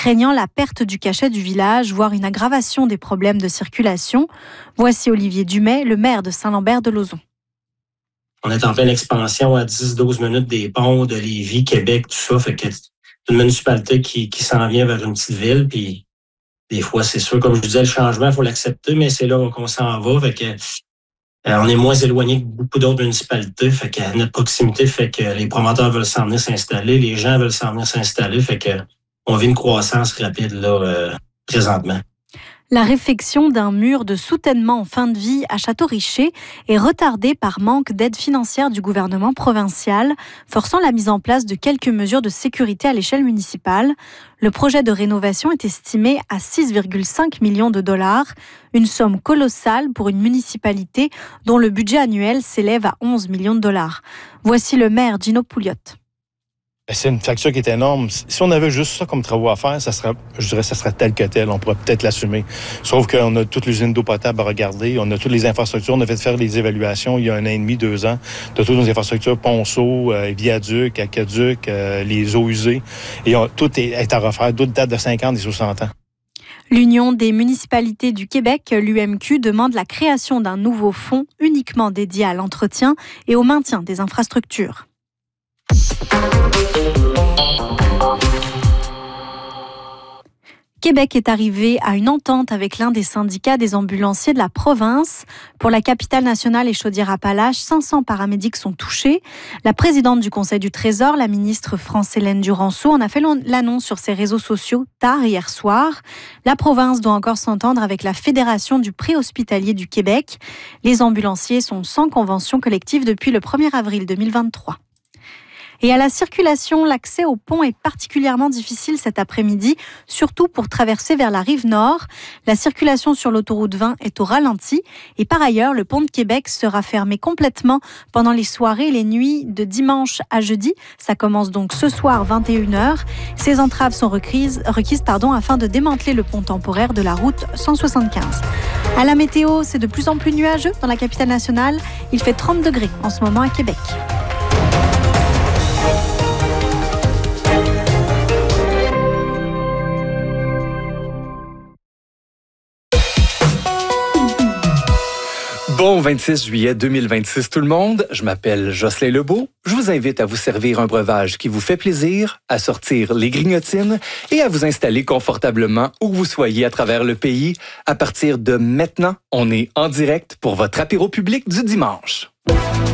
craignant la perte du cachet du village, voire une aggravation des problèmes de circulation. Voici Olivier Dumais, le maire de Saint-Lambert-de-Lauzon. On est en pleine expansion à 10-12 minutes des ponts de Lévis, Québec, tout ça. Fait que c'est une municipalité qui s'en vient vers une petite ville. Puis des fois, c'est sûr, comme je disais, le changement, il faut l'accepter, mais c'est là qu'on s'en va. Fait que on est moins éloigné que beaucoup d'autres municipalités. Fait que notre proximité fait que les promoteurs veulent s'en venir s'installer, les gens veulent s'en venir s'installer. Fait que on vit une croissance rapide là présentement. La réfection d'un mur de soutènement en fin de vie à Château-Richer est retardée par manque d'aide financière du gouvernement provincial, forçant la mise en place de quelques mesures de sécurité à l'échelle municipale. Le projet de rénovation est estimé à 6,5 millions de dollars, une somme colossale pour une municipalité dont le budget annuel s'élève à 11 millions de dollars. Voici le maire Gino Pouliot. C'est une facture qui est énorme. Si on avait juste ça comme travaux à faire, ça serait tel que tel. On pourrait peut-être l'assumer. Sauf qu'on a toute l'usine d'eau potable à regarder. On a toutes les infrastructures. On a fait faire les évaluations il y a 1 an et demi, 2 ans de toutes nos infrastructures, ponceaux, viaducs, aqueducs, les eaux usées. Et tout est à refaire. D'autres datent de 50 et 60 ans. L'Union des municipalités du Québec, l'UMQ, demande la création d'un nouveau fonds uniquement dédié à l'entretien et au maintien des infrastructures. Québec est arrivé à une entente avec l'un des syndicats des ambulanciers de la province. Pour la capitale nationale et Chaudière-Appalaches, 500 paramédics sont touchés. La présidente du Conseil du Trésor, la ministre France-Hélène Duranceau, en a fait l'annonce sur ses réseaux sociaux tard hier soir. La province doit encore s'entendre avec la Fédération du préhospitalier du Québec. Les ambulanciers sont sans convention collective depuis le 1er avril 2023. Et à la circulation, l'accès au pont est particulièrement difficile cet après-midi, surtout pour traverser vers la rive nord. La circulation sur l'autoroute 20 est au ralenti. Et par ailleurs, le pont de Québec sera fermé complètement pendant les soirées et les nuits de dimanche à jeudi. Ça commence donc ce soir, 21h. Ces entraves sont requises afin de démanteler le pont temporaire de la route 175. À la météo, c'est de plus en plus nuageux dans la capitale nationale. Il fait 30 degrés en ce moment à Québec. Bon 26 juillet 2026 tout le monde, je m'appelle Jocelyn Lebeau. Je vous invite à vous servir un breuvage qui vous fait plaisir, à sortir les grignotines et à vous installer confortablement où que vous soyez à travers le pays. À partir de maintenant, on est en direct pour votre apéro public du dimanche.